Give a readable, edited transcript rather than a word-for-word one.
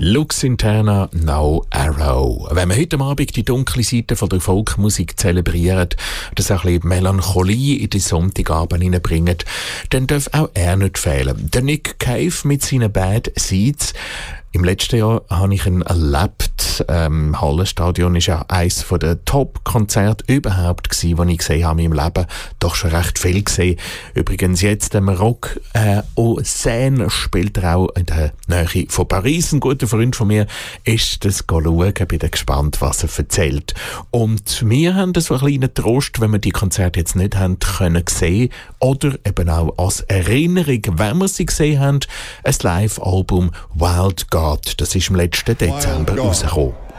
Lux Interna, No Arrow. Wenn wir heute Abend die dunkle Seite von der Folkmusik zelebrieren, das auch ein bisschen Melancholie in den Sonntagabend hineinbringen, dann darf auch er nicht fehlen. Der Nick Cave mit seinen Bad Seeds. Im letzten Jahr habe ich ihn erlebt. Hallenstadion ist ja eines der Top-Konzerte überhaupt gewesen, die ich gesehen habe in meinem Leben. Doch schon recht viel gesehen. Übrigens jetzt im Rock au Seine spielt er auch in der Nähe von Paris. Ein guter Freund von mir ist das schauen. Ich bin gespannt, was er erzählt. Und wir haben so einen kleinen Trost, wenn wir die Konzerte jetzt nicht haben können sehen oder eben auch als Erinnerung, wenn wir sie gesehen haben, ein Live-Album Wild God. Das ist im letzten Dezember rausgekommen.